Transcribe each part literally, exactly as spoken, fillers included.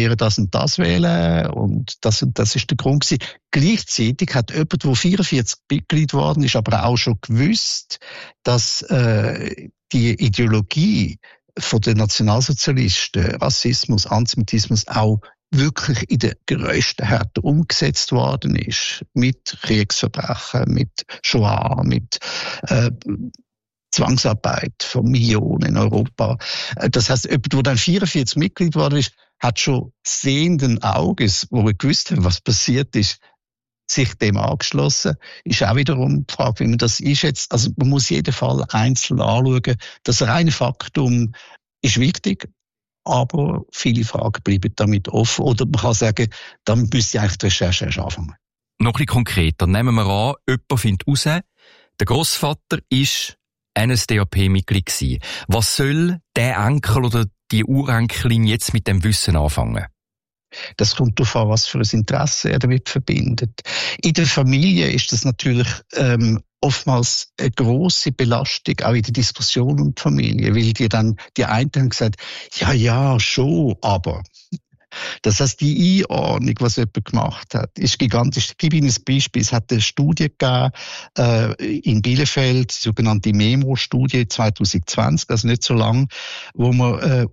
probieren das und das wählen und das und das ist der Grund gewesen. Gleichzeitig hat jemand, der vierundvierzig Mitglied geworden ist, aber auch schon gewusst, dass äh, die Ideologie von den Nationalsozialisten, Rassismus, Antisemitismus auch wirklich in der grössten Härte umgesetzt worden ist. Mit Kriegsverbrechen, mit Shoah, mit äh, Zwangsarbeit von Millionen in Europa. Das heisst, jemand, der dann vierundvierzig Mitglied geworden ist, hat schon sehenden Auges, wo er gewusst hat, was passiert ist, sich dem angeschlossen. Ist auch wiederum die Frage, wie man das einschätzt. Also man muss jeden Fall einzeln anschauen. Das reine Faktum ist wichtig, aber viele Fragen bleiben damit offen. Oder man kann sagen, dann müsste eigentlich die Recherche erst anfangen. Noch ein bisschen konkreter. Nehmen wir an, jemand findet raus, der Grossvater ist N S D A P-Mitglied gewesen. Was soll der Enkel oder die Urenkelin jetzt mit dem Wissen anfangen? Das kommt darauf an, was für ein Interesse er damit verbindet. In der Familie ist das natürlich ähm, oftmals eine grosse Belastung, auch in der Diskussion um die Familie, weil die dann, die einen haben gesagt, ja, ja, schon, aber. Das heisst, die Einordnung, was jemand gemacht hat, ist gigantisch. Ich gebe Ihnen ein Beispiel. Es hat eine Studie gegeben, äh, in Bielefeld, die sogenannte MEMO-Studie zwanzig zwanzig, also nicht so lang, wo man äh,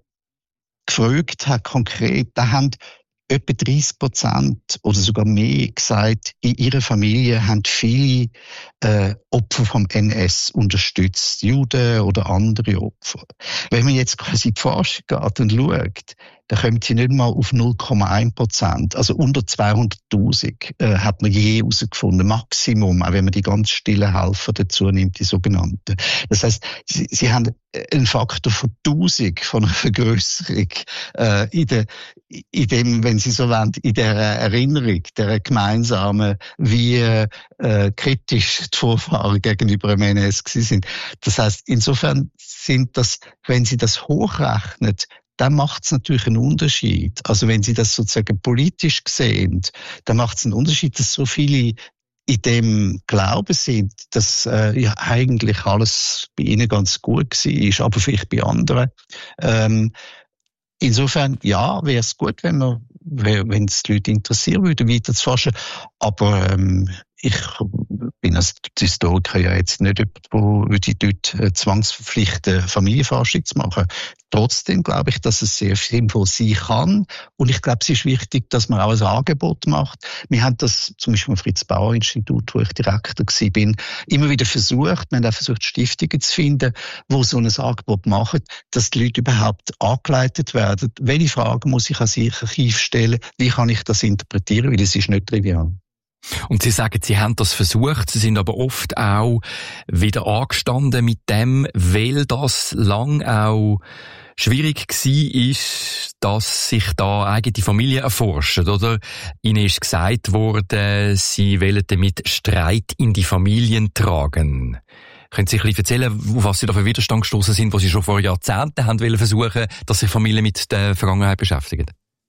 gefragt hat, konkret, da haben etwa dreißig Prozent oder sogar mehr gesagt, in ihrer Familie haben viele äh, Opfer vom N S unterstützt, Juden oder andere Opfer. Wenn man jetzt quasi in die Forschung geht und schaut, dann kommt sie nicht mal auf null Komma eins Prozent. Also unter zweihunderttausend äh, hat man je herausgefunden, Maximum, auch wenn man die ganz stillen Helfer dazu nimmt, die sogenannten. Das heisst, sie, sie haben einen Faktor von tausend von einer Vergrösserung äh, in, der, in dem, wenn Sie so wollen, in der Erinnerung, der gemeinsamen, wie äh, kritisch die Vorfahren gegenüber dem N S gewesen sind. Das heisst, insofern sind das, wenn Sie das hochrechnen, dann macht es natürlich einen Unterschied. Also wenn Sie das sozusagen politisch sehen, dann macht es einen Unterschied, dass so viele in dem Glauben sind, dass äh, ja, eigentlich alles bei ihnen ganz gut war, aber vielleicht bei anderen. Ähm, insofern, ja, wäre es gut, wenn man, wenn es die Leute interessieren würde, weiter zu forschen. Aber ähm, ich bin als Historiker ja jetzt nicht jemand, der die dort äh, zwangsverpflichten, Familienforschung zu machen. Trotzdem glaube ich, dass es sehr sinnvoll sein kann. Und ich glaube, es ist wichtig, dass man auch ein Angebot macht. Wir haben das zum Beispiel am Fritz-Bauer-Institut, wo ich Direktor war, immer wieder versucht. Wir haben auch versucht, Stiftungen zu finden, die so ein Angebot machen, dass die Leute überhaupt angeleitet werden. Welche Fragen muss ich ans Archiv stellen? Wie kann ich das interpretieren? Weil das ist nicht trivial. Und Sie sagen, Sie haben das versucht, Sie sind aber oft auch wieder angestanden mit dem, weil das lang auch schwierig war, ist, dass sich da eigene Familie erforschen, oder? Ihnen ist gesagt worden, Sie wollen damit Streit in die Familien tragen. Können Sie ein bisschen erzählen, auf was Sie da für Widerstand gestoßen sind, wo Sie schon vor Jahrzehnten haben wollen versuchen, dass sich Familien mit der Vergangenheit beschäftigen?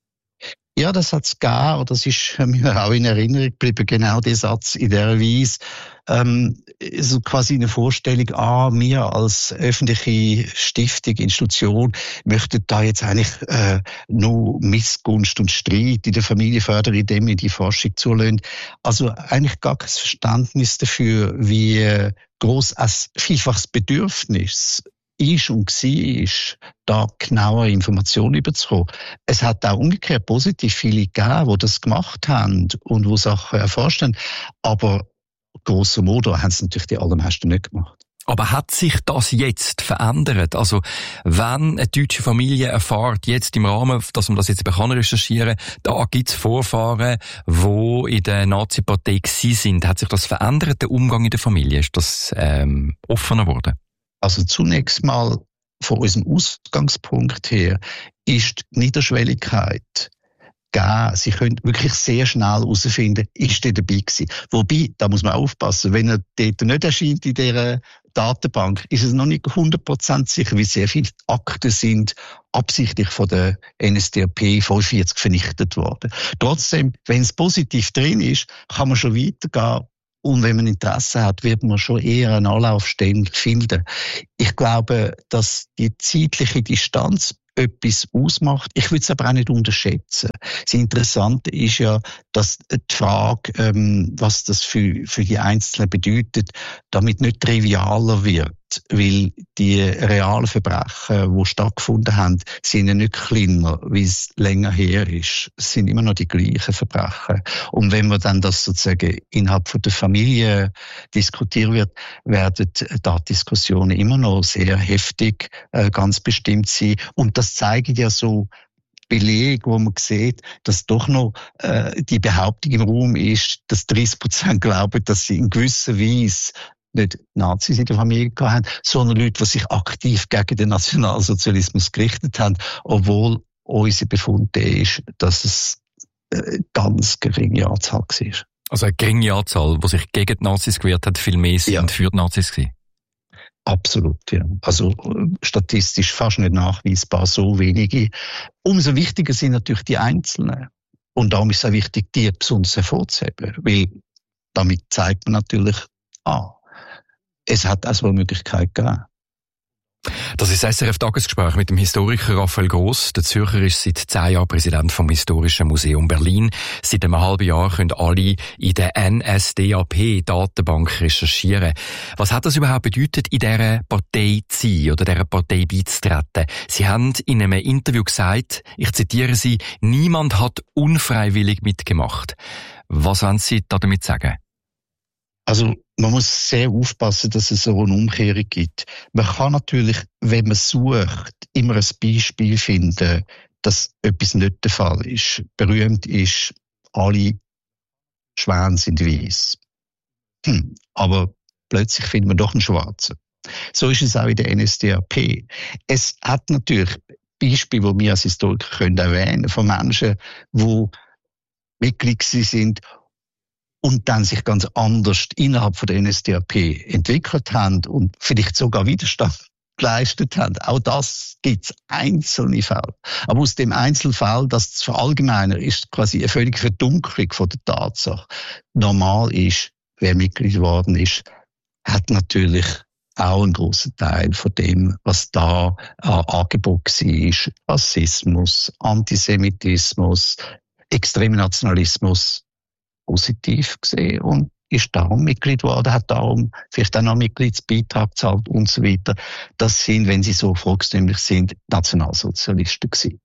Ja, das hat's gegeben, oder das ist mir auch in Erinnerung geblieben, genau der Satz in der Weise, ähm, so quasi eine Vorstellung, ah, wir als öffentliche Stiftung, Institution, möchten da jetzt eigentlich äh, nur Missgunst und Streit in der Familie fördern, indem wir die Forschung zulassen. Also eigentlich gar kein Verständnis dafür, wie gross als vielfaches Bedürfnis ist und war, da genauere Informationen überzukommen. Es hat auch umgekehrt positiv viele gegeben, die das gemacht haben und die Sachen erforscht haben. Aber grosser Modo haben es natürlich die allermeisten nicht gemacht. Aber hat sich das jetzt verändert? Also, wenn eine deutsche Familie erfährt, jetzt im Rahmen, dass man das jetzt kann recherchieren, da gibt's Vorfahren, die in der Nazi-Partei gewesen sind. Hat sich das verändert, der Umgang in der Familie? Ist das ähm, offener geworden? Also zunächst mal von unserem Ausgangspunkt her ist die Niederschwelligkeit gegeben. Sie können wirklich sehr schnell herausfinden, ist der dabei gewesen. Wobei, da muss man aufpassen, wenn er dort nicht erscheint in dieser Datenbank, ist es noch nicht hundert Prozent sicher, wie sehr viele Akten sind absichtlich von der N S D A P fünfundvierzig vernichtet worden. Trotzdem, wenn es positiv drin ist, kann man schon weitergehen. Und wenn man Interesse hat, wird man schon eher eine Anlaufstelle finden. Ich glaube, dass die zeitliche Distanz etwas ausmacht. Ich würde es aber auch nicht unterschätzen. Das Interessante ist ja, dass die Frage, ähm, was das für, für die Einzelnen bedeutet, damit nicht trivialer wird, weil die realen Verbrechen, die stattgefunden haben, sind ja nicht kleiner, wie es länger her ist. Es sind immer noch die gleichen Verbrechen. Und wenn man dann das sozusagen innerhalb von der Familie diskutiert wird, werden da Diskussionen immer noch sehr heftig, äh, ganz bestimmt sein. Und das zeigt ja so Beleg, wo man sieht, dass doch noch äh, die Behauptung im Raum ist, dass dreißig Prozent glauben, dass sie in gewisser Weise nicht Nazis in der Familie gehabt haben, sondern Leute, die sich aktiv gegen den Nationalsozialismus gerichtet haben, obwohl unser Befund ist, dass es eine ganz geringe Anzahl war. Also eine geringe Anzahl, die sich gegen die Nazis gewehrt hat, viel mehr sind ja für die Nazis gewesen? Absolut, ja. Also statistisch fast nicht nachweisbar, so wenige. Umso wichtiger sind natürlich die Einzelnen. Und darum ist es auch wichtig, die besonders hervorzuheben, weil damit zeigt man natürlich, ah, es hat auch so eine Möglichkeit gegeben. Das ist das S R F-Tagesgespräch mit dem Historiker Raphael Gross. Der Zürcher ist seit zehn Jahren Präsident vom Historischen Museum Berlin. Seit einem halben Jahr können alle in der N S D A P-Datenbank recherchieren. Was hat das überhaupt bedeutet, in dieser Partei zu sein oder dieser Partei beizutreten? Sie haben in einem Interview gesagt, ich zitiere Sie, niemand hat unfreiwillig mitgemacht. Was wollen Sie damit sagen? Also man muss sehr aufpassen, dass es so eine Umkehrung gibt. Man kann natürlich, wenn man sucht, immer ein Beispiel finden, dass etwas nicht der Fall ist. Berühmt ist, alle Schwäne sind weiss. Hm, aber plötzlich findet man doch einen Schwarzen. So ist es auch in der N S D A P. Es hat natürlich Beispiele, die wir als Historiker können erwähnen, von Menschen, die Mitglied sind und dann sich ganz anders innerhalb von der N S D A P entwickelt haben und vielleicht sogar Widerstand geleistet haben. Auch das gibt es einzelne Fälle. Aber aus dem Einzelfall, das zu verallgemeinern, ist quasi eine völlige Verdunklung von der Tatsache. Normal ist, wer Mitglied geworden ist, hat natürlich auch einen grossen Teil von dem, was da an Angebot war. Rassismus, Antisemitismus, extremer Nationalismus positiv gesehen und ist darum Mitglied geworden, hat darum vielleicht auch noch Mitgliedsbeitrag gezahlt und so weiter. Das sind, wenn sie so volkstümlich sind, Nationalsozialisten gewesen.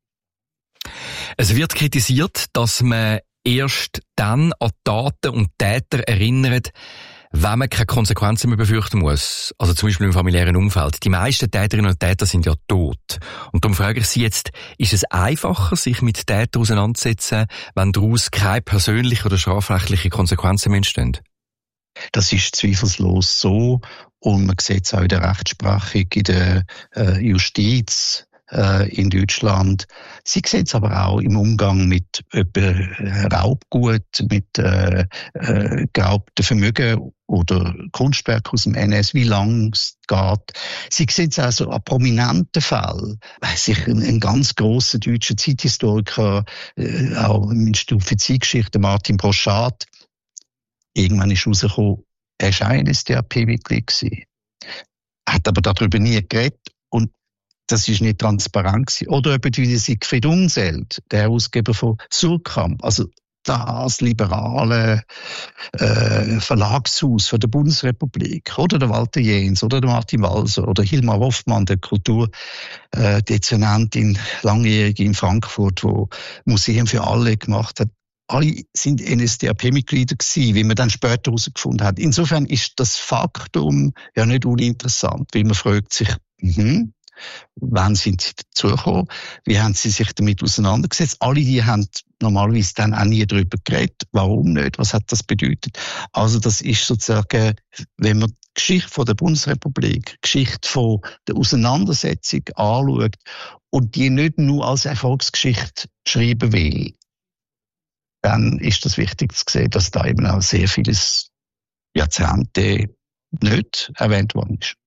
Es wird kritisiert, dass man erst dann an Taten und Täter erinnert, wenn man keine Konsequenzen mehr befürchten muss. Also zum Beispiel im familiären Umfeld. Die meisten Täterinnen und Täter sind ja tot. Und darum frage ich Sie jetzt, ist es einfacher, sich mit Tätern auseinanderzusetzen, wenn daraus keine persönliche oder strafrechtliche Konsequenzen entstehen? Das ist zweifellos so. Und man sieht es auch in der Rechtsprechung, in der äh, Justiz äh, in Deutschland. Sie sehen es aber auch im Umgang mit äh, Raubgut, mit äh, äh, geraubten Vermögen oder Kunstwerk aus dem N S, wie lang es geht. Sie sehen es also an prominenten Fällen. Sich ein, ein ganz grosser deutscher Zeithistoriker, äh, auch im Institut für Zeitgeschichte, Martin Broschat, irgendwann ist rausgekommen, er war ein N S D A P-Mitglied gewesen. Hat aber darüber nie geredet und das ist nicht transparent gewesen. Oder eben wie Siegfried Unseld, der Herausgeber von Surkamp, also das liberale äh, Verlagshaus von der Bundesrepublik, oder der Walter Jens, oder der Martin Walser, oder Hilmar Hoffmann, der Kulturdezernentin, äh, langjährige in Frankfurt, wo Museum für alle gemacht hat. Alle sind N S D A P-Mitglieder gewesen, wie man dann später herausgefunden hat. Insofern ist das Faktum ja nicht uninteressant, weil man fragt sich, mhm, wann sind sie dazugekommen? Wie haben sie sich damit auseinandergesetzt? Alle die haben normalerweise dann auch nie darüber geredet. Warum nicht? Was hat das bedeutet? Also das ist sozusagen, wenn man die Geschichte von der Bundesrepublik, die Geschichte von der Auseinandersetzung anschaut und die nicht nur als Erfolgsgeschichte schreiben will, dann ist das wichtig zu sehen, dass da eben auch sehr vieles Jahrzehnte nicht erwähnt worden ist.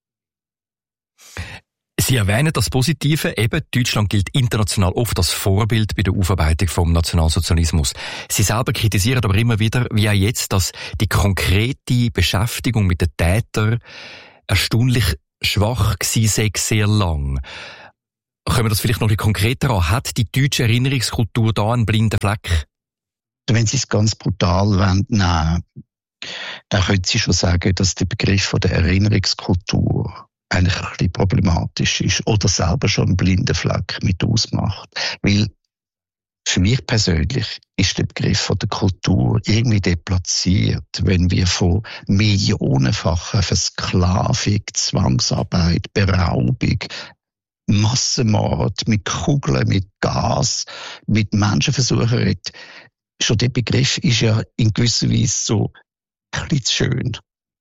Sie erwähnen das Positive, eben Deutschland gilt international oft als Vorbild bei der Aufarbeitung vom Nationalsozialismus. Sie selber kritisieren aber immer wieder, wie auch jetzt, dass die konkrete Beschäftigung mit den Tätern erstaunlich schwach gewesen sei, sehr lang. Können wir das vielleicht noch ein bisschen konkreter an? Hat die deutsche Erinnerungskultur da einen blinden Fleck? Wenn Sie es ganz brutal wollen, nein, dann können Sie schon sagen, dass der Begriff von der Erinnerungskultur eigentlich ein bisschen problematisch ist oder selber schon einen blinden Fleck mit ausmacht. Weil für mich persönlich ist der Begriff von der Kultur irgendwie deplatziert, wenn wir von millionenfacher Versklavung, Zwangsarbeit, Beraubung, Massenmord mit Kugeln, mit Gas, mit Menschenversuchen redet. Schon der Begriff ist ja in gewisser Weise so ein bisschen zu schön.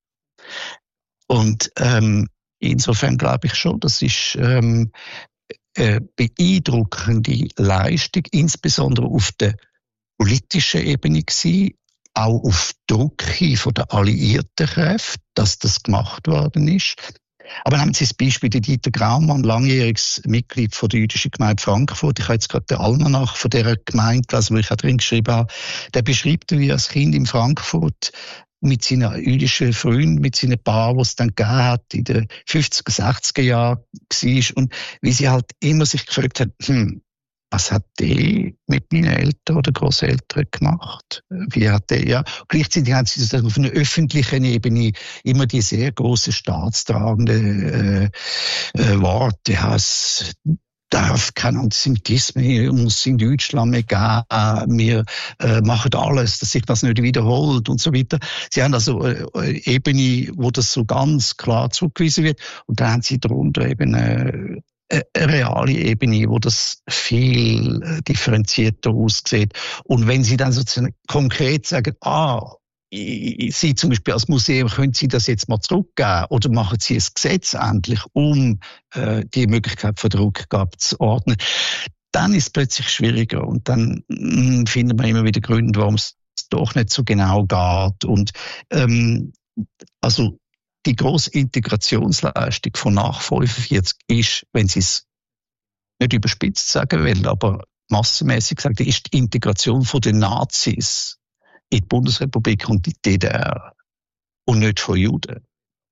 Und ähm, insofern glaube ich schon, das ist ähm, eine beeindruckende Leistung, insbesondere auf der politischen Ebene gewesen, auch auf Druck hin von den alliierten Kräften, dass das gemacht worden ist. Aber nehmen Sie das Beispiel der Dieter Graumann, langjähriges Mitglied von der jüdischen Gemeinde Frankfurt. Ich habe jetzt gerade den Almanach von dieser Gemeinde gelesen, wo ich auch drin geschrieben habe. Der beschreibt, wie er als Kind in Frankfurt mit seinen jüdischen Freunden, mit seinen Paar, die es dann gegeben hat, in den fünfziger, sechziger Jahren war. Und wie sie halt immer sich gefragt hat, hm, was hat der mit meinen Eltern oder Großeltern gemacht? Wie hat der, ja. Gleichzeitig haben sie auf einer öffentlichen Ebene immer die sehr große staatstragende äh, äh, Worte. Ja, es darf kein Antisemitismus in Deutschland mehr geben. Wir äh, machen alles, dass sich das nicht wiederholt und so weiter. Sie haben also eine Ebene, wo das so ganz klar zurückgewiesen wird. Und dann haben sie darunter eben eine, eine reale Ebene, wo das viel differenzierter aussieht. Und wenn Sie dann sozusagen konkret sagen, ah, Sie zum Beispiel als Museum, können Sie das jetzt mal zurückgeben oder machen Sie ein Gesetz endlich, um äh, die Möglichkeit von der Rückgabe zu ordnen, dann ist es plötzlich schwieriger und dann mh, findet man immer wieder Gründe, warum es doch nicht so genau geht. Und ähm, also die grosse Integrationsleistung von nach fünfundvierzig ist, wenn Sie es nicht überspitzt sagen wollen, aber massenmäßig sagen, ist die Integration von den Nazis in die Bundesrepublik und die D D R und nicht von Juden.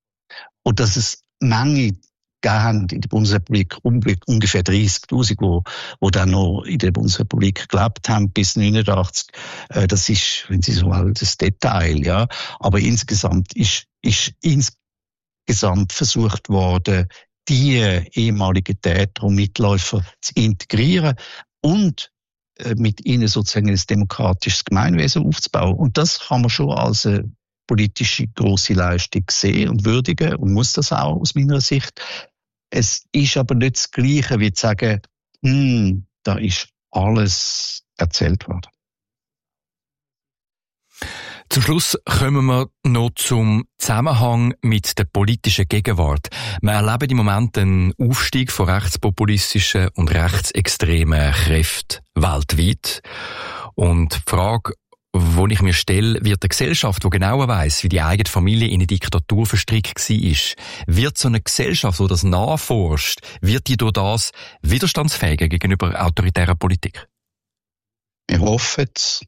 Und dass es Menge gegeben in der Bundesrepublik, ungefähr dreißigtausend, wo, wo dann noch in der Bundesrepublik gelebt haben bis neunundachtzig. Das ist, wenn Sie so wollen, das Detail, ja. Aber insgesamt ist, ist insgesamt versucht worden, die ehemaligen Täter und Mitläufer zu integrieren und mit ihnen sozusagen ein demokratisches Gemeinwesen aufzubauen. Und das kann man schon als eine politische grosse Leistung sehen und würdigen und muss das auch aus meiner Sicht. Es ist aber nicht das Gleiche, wie zu sagen, hm, da ist alles erzählt worden. Zum Schluss kommen wir noch zum Zusammenhang mit der politischen Gegenwart. Wir erleben im Moment einen Aufstieg von rechtspopulistischen und rechtsextremen Kräften weltweit. Und die Frage, die ich mir stelle, wird eine Gesellschaft, die genauer weiss, wie die eigene Familie in eine Diktatur verstrickt war, wird so eine Gesellschaft, die das nachforscht, wird die durch das widerstandsfähiger gegenüber autoritärer Politik? Wir hoffen es.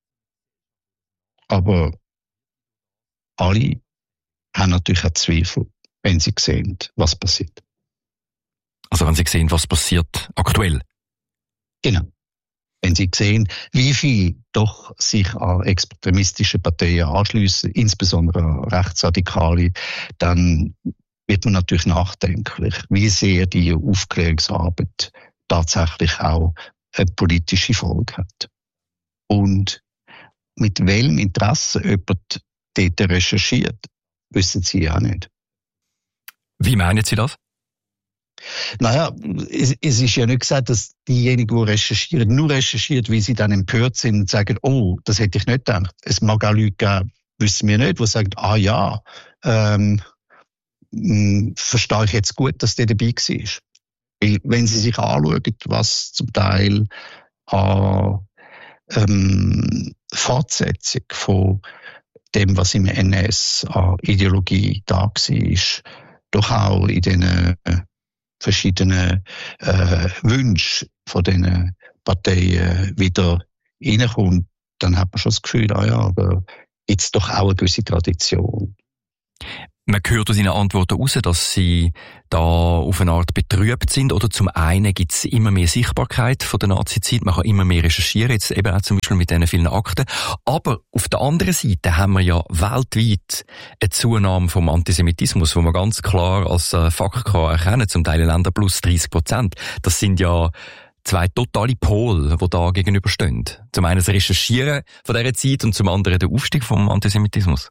Aber alle haben natürlich auch Zweifel, wenn sie sehen, was passiert. Also wenn sie sehen, was passiert aktuell? Genau. Wenn sie sehen, wie viel doch sich an extremistische Parteien anschliessen, insbesondere an Rechtsradikale, dann wird man natürlich nachdenklich, wie sehr die Aufklärungsarbeit tatsächlich auch eine politische Folge hat. Und mit welchem Interesse jemand dort recherchiert, wissen Sie ja nicht. Wie meinen Sie das? Naja, es, es ist ja nicht gesagt, dass diejenigen, die recherchieren, nur recherchieren, wie sie dann empört sind und sagen, oh, das hätte ich nicht gedacht. Es mag auch Leute geben, wissen wir nicht, die sagen, ah ja, ähm, mh, verstehe ich jetzt gut, dass der dabei war. Weil, wenn Sie sich anschauen, was zum Teil an ähm, Fortsetzung von dem, was im N S an Ideologie da war, doch auch in den äh, verschiedenen äh, Wünschen von diesen Parteien wieder reinkommt, dann hat man schon das Gefühl, ah ja, aber jetzt doch auch eine gewisse Tradition. Man hört aus Ihren Antworten heraus, dass Sie da auf eine Art betrübt sind. Oder zum einen gibt es immer mehr Sichtbarkeit von der Nazi-Zeit. Man kann immer mehr recherchieren, jetzt eben auch zum Beispiel mit diesen vielen Akten. Aber auf der anderen Seite haben wir ja weltweit eine Zunahme vom Antisemitismus, wo man ganz klar als äh, Fakt kann erkennen, zum Teil in Ländern plus dreißig Prozent. Das sind ja zwei totale Pole, die da gegenüberstehen. Zum einen das Recherchieren von dieser Zeit und zum anderen der Aufstieg vom Antisemitismus.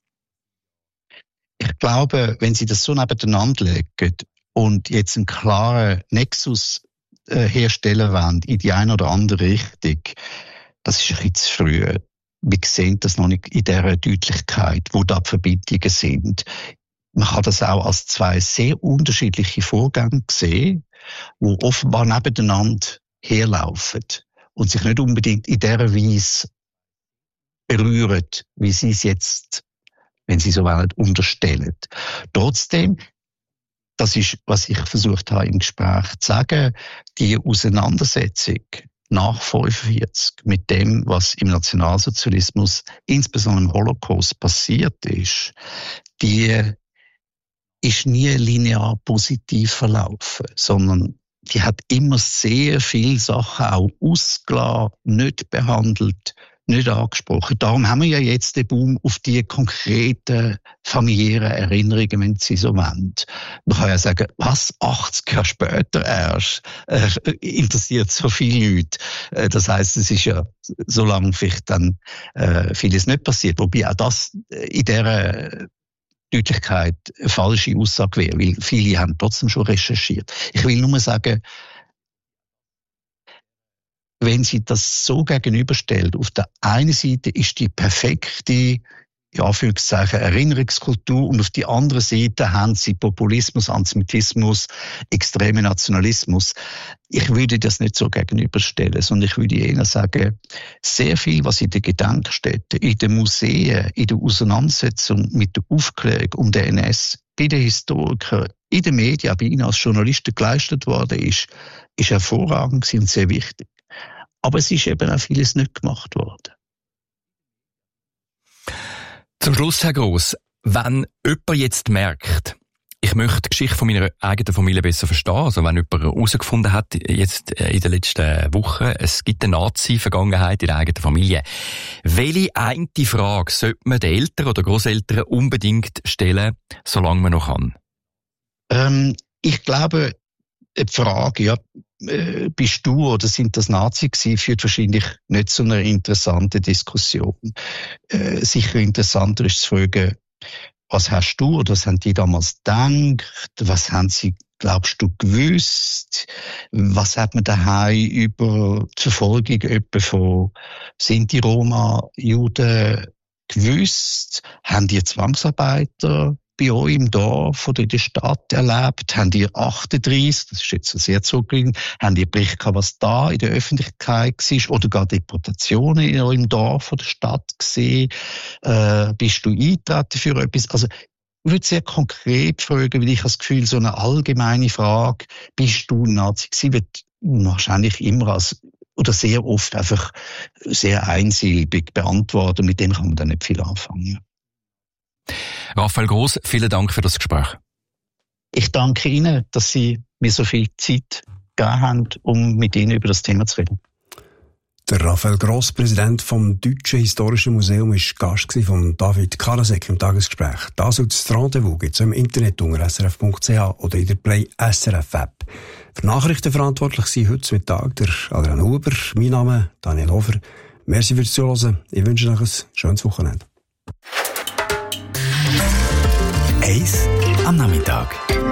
Ich glaube, wenn Sie das so nebeneinander legen und jetzt einen klaren Nexus äh, herstellen wollen in die eine oder andere Richtung, das ist ein bisschen zu früh. Wir sehen das noch nicht in dieser Deutlichkeit, wo da die Verbindungen sind. Man kann das auch als zwei sehr unterschiedliche Vorgänge sehen, die offenbar nebeneinander herlaufen und sich nicht unbedingt in dieser Weise berühren, wie Sie es jetzt, wenn Sie so wollen, unterstellen. Trotzdem, das ist, was ich versucht habe im Gespräch zu sagen, die Auseinandersetzung nach fünfundvierzig mit dem, was im Nationalsozialismus, insbesondere im Holocaust, passiert ist, die ist nie linear positiv verlaufen, sondern die hat immer sehr viele Sachen auch ausgelassen, nicht behandelt, nicht angesprochen. Darum haben wir ja jetzt den Boom auf die konkreten familiären Erinnerungen, wenn Sie so wollen. Man kann ja sagen, was, achtzig Jahre später erst, äh, interessiert so viele Leute. Äh, das heisst, es ist ja so lange vielleicht dann äh, vieles nicht passiert. Wobei auch das in dieser Deutlichkeit eine falsche Aussage wäre, weil viele haben trotzdem schon recherchiert. Ich will nur sagen, wenn Sie das so gegenüberstellen, auf der einen Seite ist die perfekte, in Anführungszeichen, Erinnerungskultur und auf der anderen Seite haben Sie Populismus, Antisemitismus, extremen Nationalismus. Ich würde das nicht so gegenüberstellen, sondern ich würde eher sagen, sehr viel, was in den Gedenkstätten, in den Museen, in der Auseinandersetzung mit der Aufklärung um den N S, bei den Historikern, in den Medien, bei Ihnen als Journalisten geleistet worden ist, ist hervorragend und sehr wichtig. Aber es ist eben auch vieles nicht gemacht worden. Zum Schluss, Herr Gross, wenn jemand jetzt merkt, ich möchte die Geschichte von meiner eigenen Familie besser verstehen, also wenn jemand herausgefunden hat, jetzt in den letzten Wochen, es gibt eine Nazi-Vergangenheit in der eigenen Familie. Welche eine Frage sollte man den Eltern oder Grosseltern unbedingt stellen, solange man noch kann? Ähm, ich glaube, die Frage, ja, äh, bist du oder sind das Nazi gewesen, führt wahrscheinlich nicht zu einer interessanten Diskussion. Äh, sicher interessanter ist zu fragen, was hast du oder was haben die damals gedacht? Was haben sie, glaubst du, gewusst? Was hat man daheim über die Verfolgung etwa von Sinti, Roma, Juden gewusst? Haben die Zwangsarbeiter bei euch im Dorf oder in der Stadt erlebt? Haben die achtunddreissig, das ist jetzt so sehr zurückliegend, haben die Bericht gehabt, was da in der Öffentlichkeit war? Oder gar Deportationen in eurem Dorf oder Stadt gesehen? Äh, bist du eingetreten für etwas? Also, ich würde sehr konkret fragen, weil ich das Gefühl, so eine allgemeine Frage, bist du Nazi gewesen, wird wahrscheinlich immer als oder sehr oft einfach sehr einsilbig beantwortet. Mit dem kann man dann nicht viel anfangen. Raphael Gross, vielen Dank für das Gespräch. Ich danke Ihnen, dass Sie mir so viel Zeit gegeben haben, um mit Ihnen über das Thema zu reden. Der Raphael Gross, Präsident vom Deutschen Historischen Museum, war Gast von David Karasek im Tagesgespräch. Das und das Rendezvous gibt es im Internet unter s r f punkt c h oder in der Play S R F App. Für Nachrichten verantwortlich sind heute Mittag der Adrian Huber, mein Name Daniel Hofer. Merci fürs Zuhören. Ich wünsche euch ein schönes Wochenende. Eins am Nachmittag.